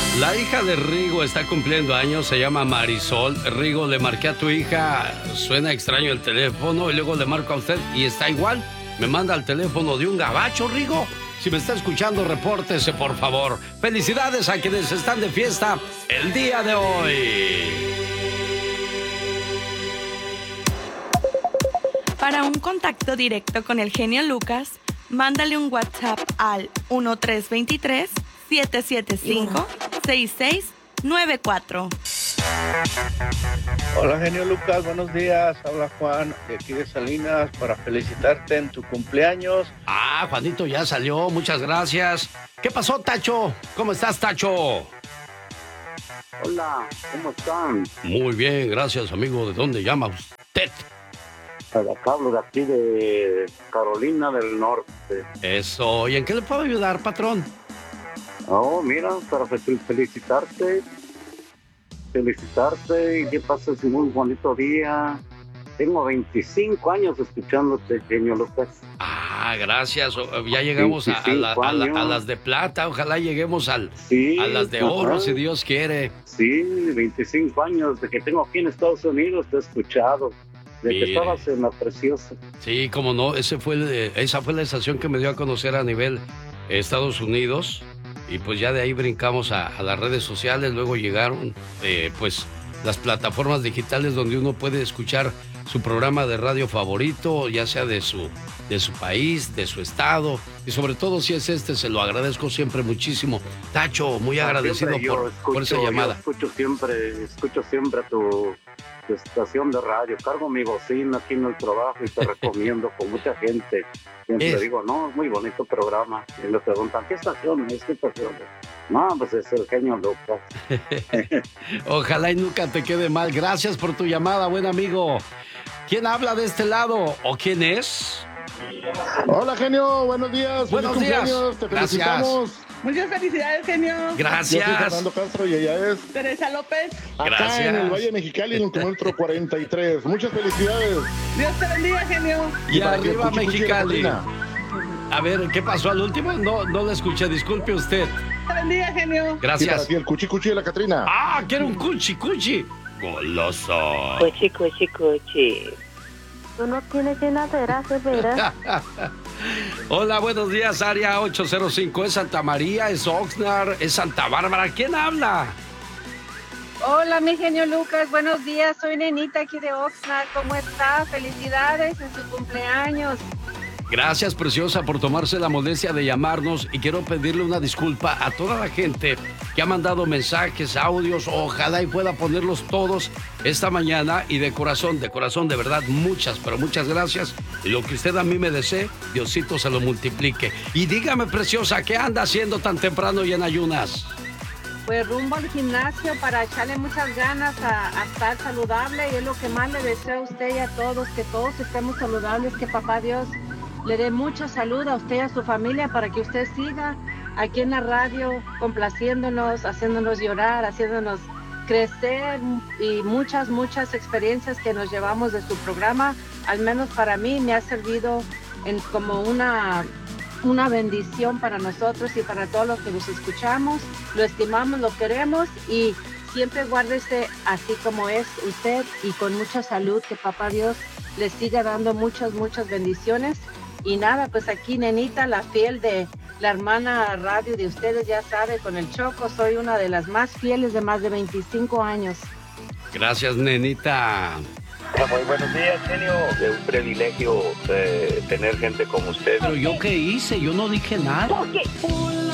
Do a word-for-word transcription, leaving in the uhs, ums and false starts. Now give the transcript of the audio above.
La hija de Rigo está cumpliendo años, se llama Marisol. Rigo, le marqué a tu hija, suena extraño el teléfono y luego le marco a usted y está igual. Me manda al teléfono de un gabacho, Rigo. Si me está escuchando, repórtese, por favor. Felicidades a quienes están de fiesta el día de hoy. Para un contacto directo con el genio Lucas, mándale un WhatsApp al uno tres dos tres, siete siete cinco, seis seis nueve cuatro. Hola, genio Lucas, buenos días. Habla Juan de aquí de Salinas para felicitarte en tu cumpleaños. Ah, Juanito ya salió, muchas gracias. ¿Qué pasó, Tacho? ¿Cómo estás, Tacho? Hola, ¿cómo están? Muy bien, gracias, amigo. ¿De dónde llama usted? Acá hablo de aquí de Carolina del Norte. Eso, ¿y en qué le puedo ayudar, patrón? Oh, mira, para fe- felicitarte, felicitarte y que pases un muy bonito día. Tengo veinticinco años escuchándote, genio Lucas. Ah, gracias. O- Ya llegamos a, a la- a la- a las de plata. Ojalá lleguemos al, Sí, a las de oro, ajá. si Dios quiere. Sí, veinticinco años de que tengo aquí en Estados Unidos, te he escuchado. De Mire. que estabas en la Preciosa. Sí, como no, ese fue el, eh, esa fue la estación que me dio a conocer a nivel eh, Estados Unidos. Y pues ya de ahí brincamos a, a las redes sociales. Luego llegaron, eh, pues, las plataformas digitales donde uno puede escuchar su programa de radio favorito, ya sea de su, de su país, de su estado. Y sobre todo, si es este, se lo agradezco siempre muchísimo. Tacho, muy agradecido Siempre yo por, escucho, por esa yo llamada. escucho siempre, escucho siempre tu, tu estación de radio. Cargo mi bocina aquí en el trabajo y te recomiendo con mucha gente. Siempre Es- digo, no, es muy bonito programa. Y me preguntan, ¿qué estación es? ¿Qué estación es? No, pues es el genio Lucas. Ojalá y nunca te quede mal. Gracias por tu llamada, buen amigo. ¿Quién habla de este lado o quién es? Hola, genio, buenos días. Buenos feliz días. cumpleaños, te Gracias. felicitamos. Muchas felicidades, genio. Yo soy Gracias. Fernando Castro y ella es Teresa López. acá Gracias. en el Valle Mexicali, en el kilómetro cuarenta y tres. Muchas felicidades. Dios te bendiga, genio. Y para que arriba escuche, escuche la Mexicali. Catrina. A ver, ¿qué pasó al último? No, no lo escuché, disculpe usted. Dios te bendiga, genio. Y para Gracias. ti, el cuchi cuchi de la Catrina. Ah, quiero un cuchi cuchi. Goloso. Cuchi, cuchi, cuchi. Tú no tienes llenadera, severa. Hola, buenos días, área ocho cero cinco. ¿Es Santa María? ¿Es Oxnard? ¿Es Santa Bárbara? ¿Quién habla? Hola, mi genio Lucas, buenos días, soy Nenita aquí de Oxnard, ¿cómo está? Felicidades en su cumpleaños. Gracias, preciosa, por tomarse la molestia de llamarnos y quiero pedirle una disculpa a toda la gente que ha mandado mensajes, audios, ojalá y pueda ponerlos todos esta mañana y de corazón, de corazón, de verdad, muchas, pero muchas gracias. Y lo que usted a mí me desee, Diosito se lo multiplique. Y dígame, preciosa, ¿qué anda haciendo tan temprano y en ayunas? Pues rumbo al gimnasio para echarle muchas ganas a, a estar saludable y es lo que más le deseo a usted y a todos, que todos estemos saludables, que papá Dios le dé mucha salud a usted y a su familia para que usted siga aquí en la radio complaciéndonos, haciéndonos llorar, haciéndonos crecer y muchas, muchas experiencias que nos llevamos de su programa, al menos para mí me ha servido en, como una, una bendición para nosotros y para todos los que nos escuchamos, lo estimamos, lo queremos y siempre guárdese así como es usted y con mucha salud, que papá Dios le siga dando muchas, muchas bendiciones. Y nada, pues aquí Nenita, la fiel de la hermana radio de ustedes, ya sabe, con el Choco, soy una de las más fieles de más de veinticinco años. Gracias, nenita. Muy buenos días, genio. Es un privilegio eh, tener gente como usted. Pero yo qué hice, yo no dije nada.